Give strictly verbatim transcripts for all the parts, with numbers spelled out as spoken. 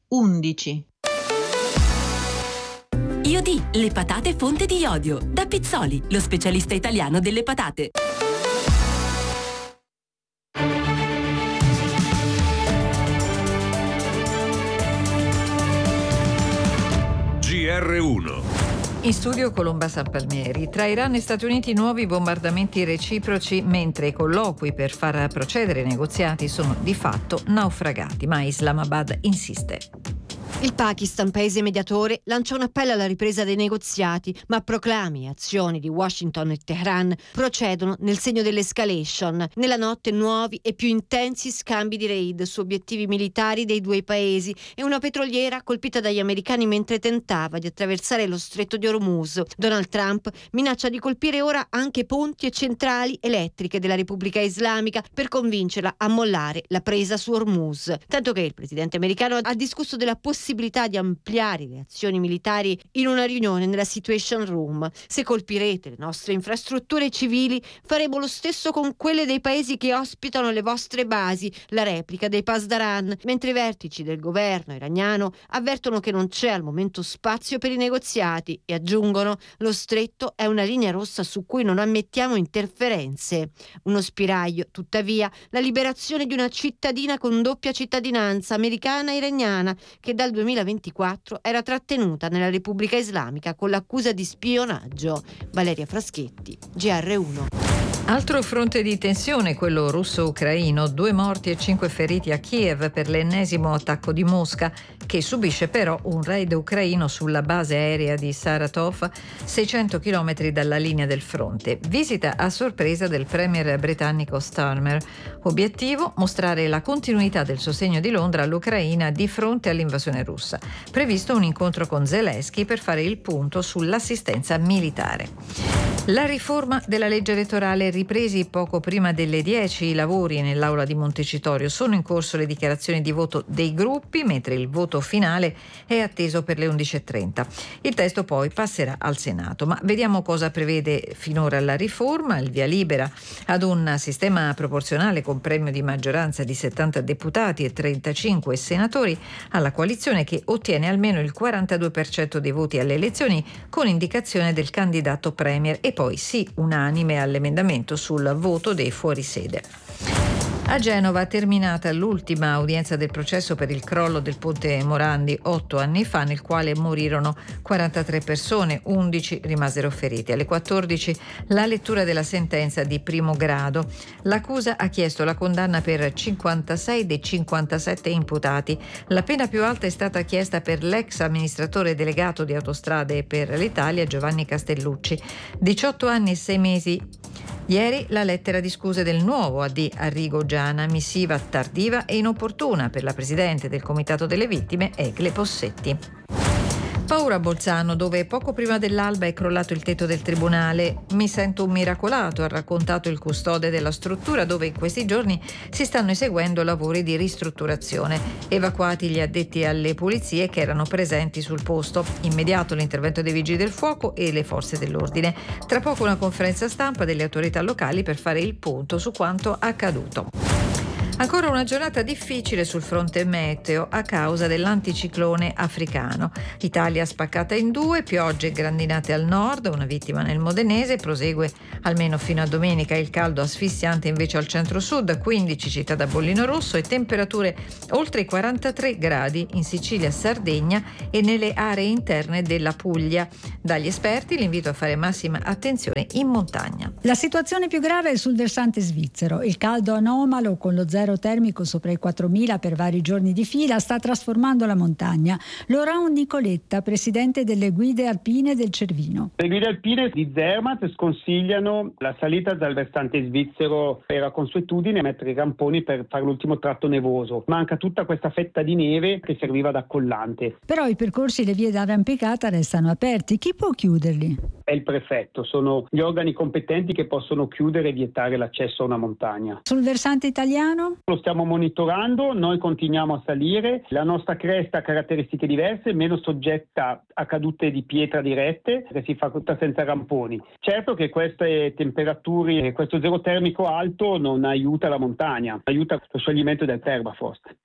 undici. Io di le patate fonte di iodio da Pizzoli, lo specialista italiano delle patate. G R uno. In studio Colomba San Palmieri. Tra Iran e Stati Uniti nuovi bombardamenti reciproci, mentre i colloqui per far procedere i negoziati sono di fatto naufragati, ma Islamabad insiste. Il Pakistan, paese mediatore, lancia un appello alla ripresa dei negoziati, ma proclami e azioni di Washington e Teheran procedono nel segno dell'escalation. Nella notte nuovi e più intensi scambi di raid su obiettivi militari dei due paesi e una petroliera colpita dagli americani mentre tentava di attraversare lo stretto di Hormuz. Donald Trump minaccia di colpire ora anche ponti e centrali elettriche della Repubblica Islamica per convincerla a mollare la presa su Hormuz. Tanto che il presidente americano ha discusso della possibilità di ampliare le azioni militari in una riunione nella Situation Room. Se colpirete le nostre infrastrutture civili, faremo lo stesso con quelle dei paesi che ospitano le vostre basi, la replica dei Pasdaran, mentre i vertici del governo iraniano avvertono che non c'è al momento spazio per i negoziati e aggiungono: lo stretto è una linea rossa su cui non ammettiamo interferenze. Uno spiraglio, tuttavia, la liberazione di una cittadina con doppia cittadinanza americana e iraniana che dal duemilaventiquattro era trattenuta nella Repubblica Islamica con l'accusa di spionaggio. Valeria Fraschetti, G R uno. Altro fronte di tensione, quello russo-ucraino, due morti e cinque feriti a Kiev per l'ennesimo attacco di Mosca, che subisce però un raid ucraino sulla base aerea di Saratov, seicento chilometri dalla linea del fronte. Visita a sorpresa del premier britannico Starmer. Obiettivo: mostrare la continuità del sostegno di Londra all'Ucraina di fronte all'invasione russa. Previsto un incontro con Zelensky per fare il punto sull'assistenza militare. La riforma della legge elettorale, ripresi poco prima delle dieci i lavori nell'aula di Montecitorio. Sono in corso le dichiarazioni di voto dei gruppi, mentre il voto finale è atteso per le undici e trenta. Il testo poi passerà al Senato. Ma vediamo cosa prevede finora la riforma. Il via libera ad un sistema proporzionale con premio di maggioranza di settanta deputati e trentacinque senatori alla coalizione che ottiene almeno il quarantadue per cento dei voti alle elezioni con indicazione del candidato premier, e poi sì unanime all'emendamento sul voto dei fuorisede. A Genova, terminata l'ultima udienza del processo per il crollo del ponte Morandi otto anni fa, nel quale morirono quarantatré persone, undici rimasero feriti. Alle quattordici la lettura della sentenza di primo grado. L'accusa ha chiesto la condanna per cinquantasei dei cinquantasette imputati. La pena più alta è stata chiesta per l'ex amministratore delegato di Autostrade per l'Italia Giovanni Castellucci, diciotto anni e sei mesi. Ieri la lettera di scuse del nuovo A D Arrigo Giana, missiva tardiva e inopportuna per la presidente del Comitato delle Vittime, Egle Possetti. Paura a Bolzano, dove poco prima dell'alba è crollato il tetto del tribunale. Mi sento un miracolato, ha raccontato il custode della struttura, dove in questi giorni si stanno eseguendo lavori di ristrutturazione. Evacuati gli addetti alle pulizie che erano presenti sul posto. Immediato l'intervento dei vigili del fuoco e le forze dell'ordine. Tra poco una conferenza stampa delle autorità locali per fare il punto su quanto accaduto. Ancora una giornata difficile sul fronte meteo a causa dell'anticiclone africano. Italia spaccata in due, piogge e grandinate al nord, una vittima nel Modenese, prosegue almeno fino a domenica il caldo asfissiante invece al centro-sud, quindici città da bollino rosso e temperature oltre i quarantatré gradi in Sicilia e Sardegna e nelle aree interne della Puglia. Dagli esperti l'invito a fare massima attenzione in montagna. La situazione più grave è sul versante svizzero. Il caldo anomalo con lo zero termico sopra i quattromila per vari giorni di fila sta trasformando la montagna. Laurent Nicoletta, presidente delle guide alpine del Cervino. Le guide alpine di Zermatt sconsigliano la salita dal versante svizzero. Era consuetudine mettere i ramponi per fare l'ultimo tratto nevoso. Manca tutta questa fetta di neve che serviva da collante. Però i percorsi e le vie d'arrampicata restano aperti. Chi può chiuderli? È il prefetto, sono gli organi competenti che possono chiudere e vietare l'accesso a una montagna. Sul versante italiano? Lo stiamo monitorando, noi continuiamo a salire, la nostra cresta ha caratteristiche diverse, meno soggetta a cadute di pietra dirette, che si fa tutta senza ramponi. Certo che queste temperature e questo zero termico alto non aiuta la montagna, aiuta lo scioglimento del permafrost.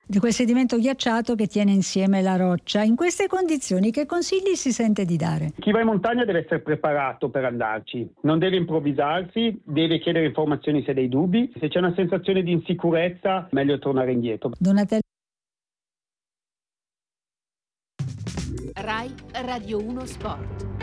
di quel sedimento ghiacciato che tiene insieme la roccia. In queste condizioni che consigli si sente di dare? Chi va in montagna deve essere preparato per andarci, non deve improvvisarsi, deve chiedere informazioni se ha dei dubbi, se c'è una sensazione di insicurezza meglio tornare indietro. Donatella Rai Radio uno Sport.